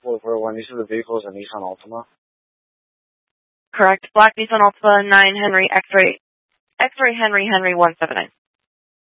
4441. You said the vehicle is a Nissan Altima? Correct. Black Nissan Altima, 9 Henry, X-ray Henry 179.